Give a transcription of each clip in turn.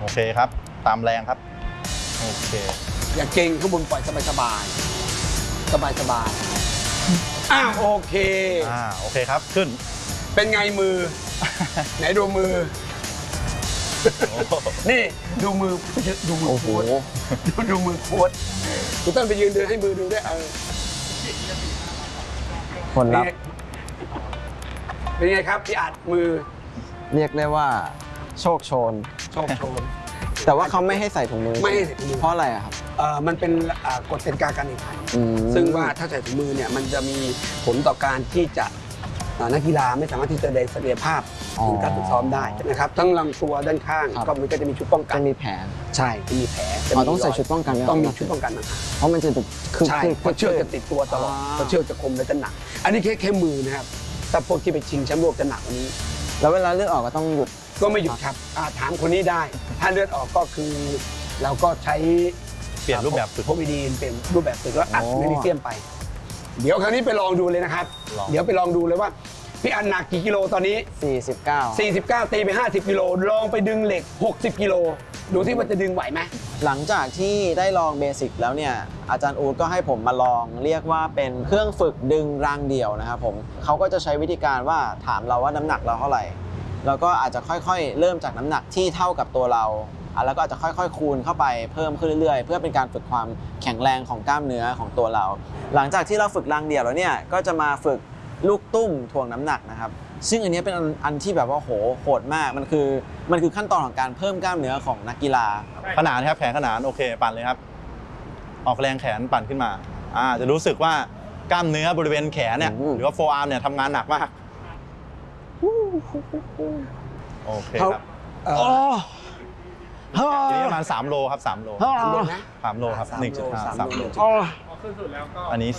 โอเคครับตามแรงครับโอเคอย่าเก่งข้างบนปล่อยสบายอ้าวโอเคโอเคครับขึ้นเป็นไงมือ ไหนดูมือ นี่ดูมือโค้ดดูมือโค้ดคุณต้องไปยืนดูให้มือดูด้วยผลลัพธ์เป็นไงครับพี่อัดมือเรียกได้ว่าโชคโชนแต่ว่าเขาไม่ให้ใส่ถุงมือไม่ให้ใส่ถุงมือเพราะอะไรครับมันเป็นกฎกติกาการแข่งขันซึ่งว่าถ้าใส่ถุงมือเนี่ยมันจะมีผลต่อการที่จะนักกีฬาไม่สามารถที่จะแสดงศักยภาพถึงการฝึกซ้อมได้นะครับทั้งลำตัวด้านข้างก็มันก็จะมีชุดป้องกันจะมีแผลใช่จะมีแผลต้องใส่ชุดป้องกันต้องมีชุดป้องกันนะครับเพราะมันจะใช่เพราะเชือกจะติดตัวตลอดเพราะเชือกจะคมและจะหนักอันนี้แค่มือนะครับแต่พวกที่ไปชิงแชมป์โลกจะหนักกว่านี้แล้วเวลาเลือดออกก็ต้องหยุดก็ไม่หยุดครับถามคนนี้ได้ถ้าเลือดออกก็คือเราก็ใช้เปลี่ยนรูปแบบฝึกโพวิดีนเปลี่ยนรูปแบบฝึกแล้วอัดแมกนีเซียมไปเดี๋ยวคราวนี้ไปลองดูเลยนะครับเดี๋ยวไปลองดูเลยว่าพี่อันหนักกี่กิโลตอนนี้49ตีไป50กิโลลองไปดึงเหล็ก60กิโลดูที่มันจะดึงไหวไหมหลังจากที่ได้ลองเบสิกแล้วเนี่ยอาจารย์อู๊ดก็ให้ผมมาลองเรียกว่าเป็นเครื่องฝึกดึงรางเดี่ยวนะครับผมเขาก็จะใช้วิธีการว่าถามเราว่าน้ำหนักเราเท่าไหร่แล้วก็อาจจะค่อยๆเริ่มจากน้ำหนักที่เท่ากับตัวเราแล้วก็อาจจะค่อยๆคูณเข้าไปเพิ่มขึ้นเรื่อยๆเพื่อเป็นการฝึกความแข็งแรงของกล้ามเนื้อของตัวเราหลังจากที่เราฝึกรางเดี่ยวแล้วเนี่ยก็จะมาฝึกลูกตุ้มถ่วงน้ำหนักนะครับซึ่งอันนี้เป็นอันที่แบบว่าโหดมากมันคือขั้นตอนของการเพิ่มกล้ามเนื้อของนักกีฬาขนานครับแขนขนานโอเคปั่นเลยครับออกแรงแขนปั่นขึ้นมาจะรู้สึกว่ากล้ามเนื้อบริเวณแขนเนี่ยหรือว่าโฟอาร์มเนี่ยทำงานหนักมากโอเคครับทีนี้ประมาณ3โลครับ3โล3โลครับ 1.5 3โลขึ้นสุดแล้วก็อันนี้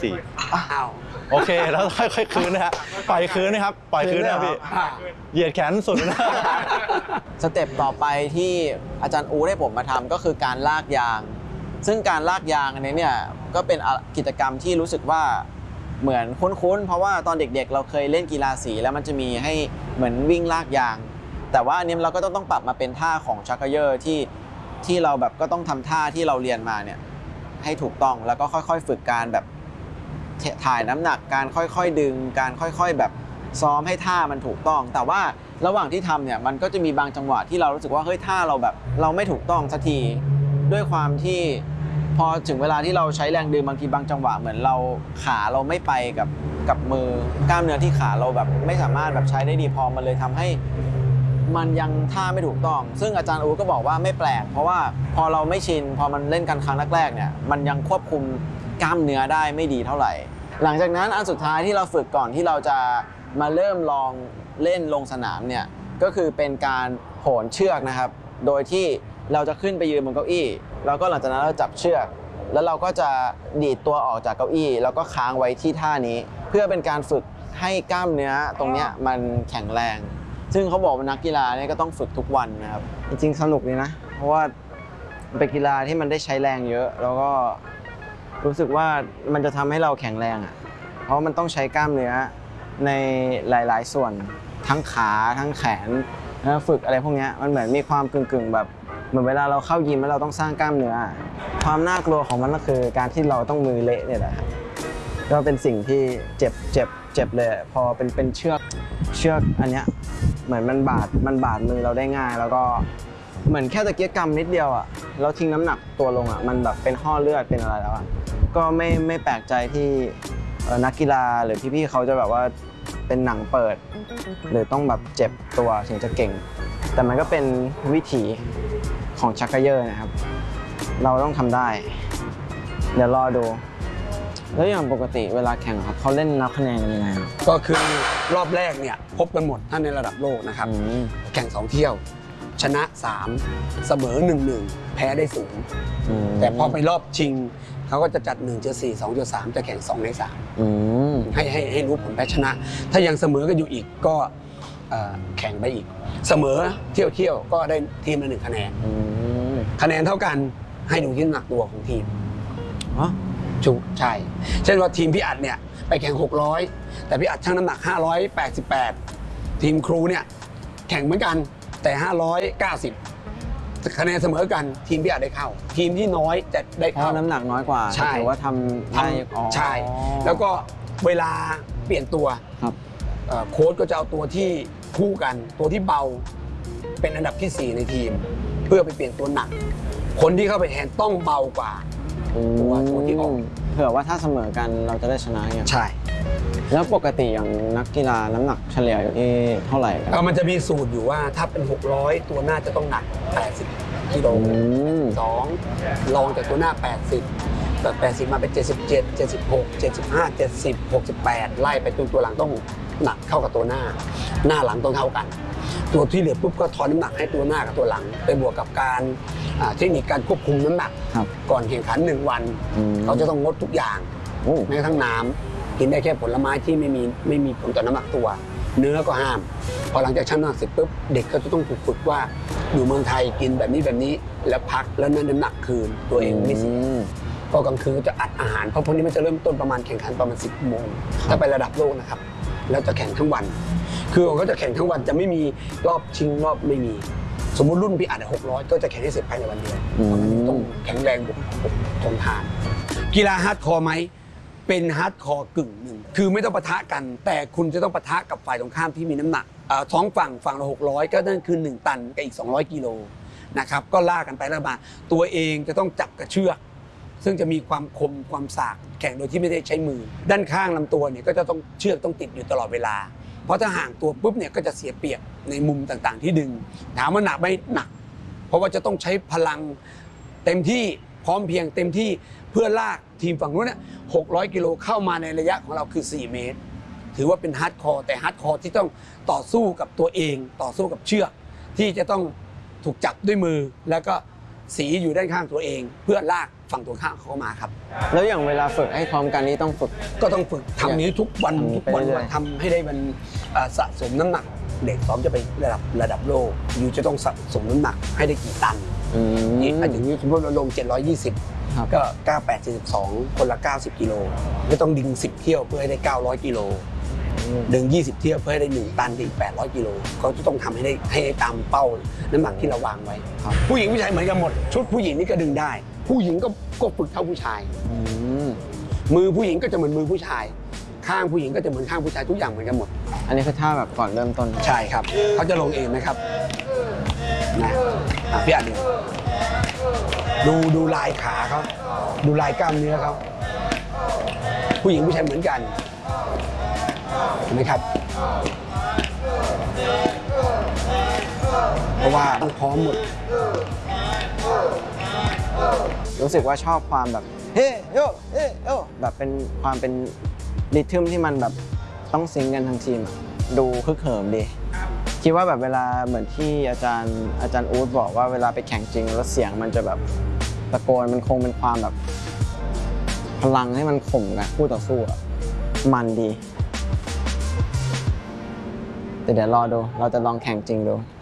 4โอเคแล้วค่อยๆคืนนะฮะปล่อยคืนนะครับปล่อยคืนนะพี่เหยียดแขนสุดนะสเต็ปต่อไปที่อาจารย์อูให้ผมมาทำก็คือการลากยางซึ่งการลากยางอันนี้เนี่ยก็เป็นกิจกรรมที่รู้สึกว่าเหมือนคุ้นๆเพราะว่าตอนเด็กๆเราเคยเล่นกีฬาสีแล้วมันจะมีให้เหมือนวิ่งลากยางแต่ว่าอันนี้เราก็ต้องปรับมาเป็นท่าของชักเกยอร์ที่เราแบบก็ต้องทำท่าที่เราเรียนมาเนี่ยให้ถูกต้องแล้วก็ค่อยๆฝึกการแบบถ่ายน้ำหนักการค่อยๆดึงการค่อยๆแบบซ้อมให้ท่ามันถูกต้องแต่ว่าระหว่างที่ทำเนี่ยมันก็จะมีบางจังหวะที่เรารู้สึกว่าเฮ้ยท่าเราแบบเราไม่ถูกต้องสักทีด้วยความที่พอถึงเวลาที่เราใช้แรงดึงบางทีบางจังหวะเหมือนขาเราไม่ไปกับมือกล้ามเนื้อที่ขาเราแบบไม่สามารถแบบใช้ได้ดีพอมันเลยทำให้มันยังท่าไม่ถูกต้องซึ่งอาจารย์อูก็บอกว่าไม่แปลกเพราะว่าพอเราไม่ชินพอมันเล่นกันครั้งแรกๆเนี่ยมันยังควบคุมกล้ามเนื้อได้ไม่ดีเท่าไหร่หลังจากนั้นอันสุดท้ายที่เราฝึกก่อนที่เราจะมาเริ่มลองเล่นลงสนามเนี่ยก็คือเป็นการโหนเชือกนะครับโดยที่เราจะขึ้นไปยืนบนเก้าอี้แล้วก็หลังจากนั้นเราจับเชือกแล้วเราก็จะดีดตัวออกจากเก้าอี้แล้วก็ค้างไว้ที่ท่านี้เพื่อเป็นการฝึกให้กล้ามเนื้อตรงนี้มันแข็งแรงซึ่งเขาบอกว่านักกีฬาเนี่ยก็ต้องฝึกทุกวันนะครับจริงๆสนุกดีนะเพราะว่าเป็นกีฬาที่มันได้ใช้แรงเยอะแล้วก็รู้สึกว่ามันจะทำให้เราแข็งแรงอ่ะเพราะมันต้องใช้กล้ามเนื้อในหลายๆส่วนทั้งขาทั้งแขนฝึกอะไรพวกนี้มันเหมือนมีความกึ่งๆแบบเหมือนเวลาเราเข้ายิมแล้วเราต้องสร้างกล้ามเนื้อความน่ากลัวของมันก็คือการที่เราต้องมือเละเนี่ยแหละก็เป็นสิ่งที่เจ็บเลยพอเป็นเชือกอันเนี้ยเหมือนมันบาดมือเราได้ง่ายแล้วก็เหมือนแค่ตะเกียกกำนิดเดียวอ่ะเราทิ้งน้ำหนักตัวลงอ่ะมันแบบเป็นห่อเลือดเป็นอะไรแล้วอ่ะก็ไม่แปลกใจที่นักกีฬาหรือพี่ๆเขาจะแบบว่าเป็นหนังเปิดหรือต้องแบบเจ็บตัวถึงจะเก่งแต่มันก็เป็นวิถีของชักเกยอร์นะครับเราต้องทำได้เดี๋ยวรอดูแล้วอย่างปกติเวลาแข่งครับเขาเล่นนับคะแนนยังไงก็คือรอบแรกเนี่ยพบกันหมดท่านในระดับโลกนะครับแข่ง2เที่ยวชนะ3เสมอ1-1แพ้ได้0แต่พอไปรอบชิงเขาก็จะจัด1-4 2-3จะแข่ง2ใน3ให้รู้ผลแพ้ชนะถ้ายังเสมอกันอยู่อีกก็แข่งไปอีกเสมอเที่ยวก็ได้ทีมละ1คะแนนคะแนนเท่ากันให้ดูที่น้ำหนักตัวของทีมใช่เช่นว่าทีมพี่อัดเนี่ยไปแข่ง600แต่พี่อัดชั่งน้ำหนัก588ทีมครูเนี่ยแข่งเหมือนกันแต่590 คะแนนเสมอกันทีมพี่อาจได้เข้า ทีมที่น้อยจะได้เพราะเข้าน้ำหนักน้อยกว่าใช่ถือว่าทำได้อ๋อใช่ แล้วก็เวลาเปลี่ยนตัวครับโค้ชก็จะเอาตัวที่คู่กันตัวที่เบาเป็นอันดับที่ 4 ในทีม เพื่อไปเปลี่ยนตัวหนัก คนที่เข้าไปแทนต้องเบากว่าตัวที่ออกเผื่อว่าถ้าเสมอกันเราจะได้ชนะไงใช่แล้วปกติอย่างนักกีฬาน้ำหนักเฉลี่ยอยู่ที่เท่าไหร่กันมันจะมีสูตรอยู่ว่าถ้าเป็น 600 ตัวหน้าจะต้องหนัก 80 กิโล 2รองจากตัวหน้า 80แบบ80 มาเป็น 77 76 75 70 68 ไล่ไปจนตัวหลังต้องหนักเข้ากับตัวหน้า หน้าหลังต้องเท่ากัน ตัวที่เหลือปุ๊บก็ทอนน้ำหนักให้ตัวหน้ากับตัวหลังไปบวกกับการเทคนิคการควบคุมน้ำหนักครับก่อนแข่งขัน1 วัน เขาจะต้องงดทุกอย่างโอ้แม้กระทั่งน้ำกินได้แค่ผลไม้ที่ไม่มีผลต่อน้ำหนักตัว เนื้อก็ห้าม พอหลังจากชั่งน้ำหนักเสร็จปุ๊บเด็กก็จะต้องถูกฝึกว่าอยู่เมืองไทยกินแบบนี้แล้วพักแล้วนั่นน้ำหนักคืนตัวเองไม่เสียพอกลางคืนก็จะอัดอาหารเพราะพวกนี้มันจะเริ่มต้นประมาณแข่งขันประมาณ10 โมงถ้าไประดับโลกนะครับแล้วจะแข่งทั้งวัน คือเขาจะแข่งทั้งวันจะไม่มีรอบชิงรอบไม่มี สมมุติรุ่นพี่อาจจะ600ก็จะแข่งให้เสร็จภายในวันเดียวเพราะมันต้องแข็งแรงบวกทนทานกีฬาฮาร์ดคอร์ไหมเป็นฮาร์ดคอร์กึ่งหนึ่งคือไม่ต้องปะทะกัน แต่คุณจะต้องปะทะกับฝ่ายตรงข้ามที่มีน้ำหนักท้องฝั่งละ600ก็นั่นคือ1 ตันกับอีก200 กิโลนะครับก็ล่ากันไปแล้วมาตัวเองจะต้องจับกับเชือกซึ่งจะมีความคมความสากแข่งโดยที่ไม่ได้ใช้มือด้านข้างลำตัวเนี่ยก็จะต้องเชือกต้องติดอยู่ตลอดเวลาเพราะถ้าห่างตัวปุ๊บเนี่ยก็จะเสียเปรียบในมุมต่างๆที่ดึงถามว่าหนักไหมหนักเพราะว่าจะต้องใช้พลังเต็มที่พร้อมเพรียงเต็มที่เพื่อลากทีมฝั่งนู้นเนี่ย600 กิโลเข้ามาในระยะของเราคือ4 เมตรถือว่าเป็นฮาร์ดคอร์แต่ฮาร์ดคอร์ที่ต้องต่อสู้กับตัวเองต่อสู้กับเชือกที่จะต้องถูกจับด้วยมือแล้วก็สีอยู่ด้านข้างตัวเองเพื่อลากฝั่งตัวข้างเขามาครับแล้วอย่างเวลาฝึกให้พร้อมกันนี้ต้องฝึกก็ต้องฝึกทำนี้ทุกวันทำนี้ทุกวันไปเรื่อยๆทำให้ได้มันสะสมน้ำหนักเด็กซ้อมจะไประดับโลกอยู่จะต้องสะสมน้ำหนักให้ได้กี่ตันนี่อย่างนี้สมมติเราลง720 ครับก็98 72คนละ90 กิโลก็ต้องดึง10 เที่ยวเพื่อให้ได้900 กิโลดึง20 เที่ยวเพื่อให้ได้1 ตันได้อีก800 กิโลเขาจะต้องทำให้ได้ตามเป้าน้ำหนักที่เราวางไว้ผู้หญิงผู้ชายเหมือนกันหมดชุดผู้หญิงนี่ก็ดึงได้ ผู้หญิงก็ฝึกเท่าผู้ชายมือผู้หญิงก็จะเหมือนมือผู้ชายข้างผู้หญิงก็จะเหมือนข้างผู้ชายทุกอย่างเหมือนกันหมดอันนี้คือท่าแบบก่อนเริ่มต้นใช่ครับเขาจะลงเองไหมครับนะพี่อ่านดูลายขาเขาดูลายกล้ามเนื้อเขาผู้หญิงผู้ชายเหมือนกันเห็นไหมครับเพราะว่าต้องพร้อมหมดรู้สึกว่าชอบความแบบเฮ้โยเฮ้โยแบบเป็นความเป็นริทึมที่มันแบบต้องซิงกันทั้งทีมดูคึกเหิมดีคิดว่าแบบเวลาเหมือนที่อาจารย์อู๊ดบอกว่าเวลาไปแข่งจริงแล้วเสียงมันจะแบบตะโกนมันคงเป็นความแบบพลังให้มันข่มกันคู่ต่อสู้อะมันดีแต่เดี๋ยวรอดูเราจะลองแข่งจริงดู